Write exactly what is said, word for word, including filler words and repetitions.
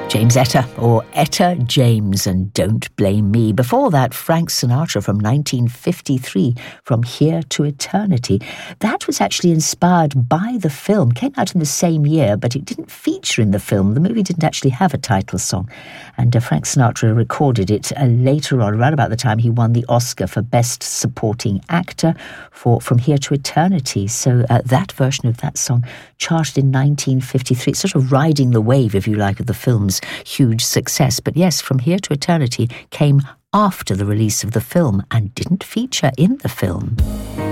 James Etta, or Etta James, and Don't Blame Me. Before that, Frank Sinatra from nineteen fifty-three, From Here to Eternity. That was actually inspired by the film. Came out in the same year, but it didn't feature in the film. The movie didn't actually have a title song. And uh, Frank Sinatra recorded it uh, later on, around about the time he won the Oscar for Best Supporting Actor for From Here to Eternity. So uh, that version of that song charted in nineteen fifty-three. It's sort of riding the wave, if you like, of the film's huge success. But yes, From Here to Eternity came after the release of the film and didn't feature in the film.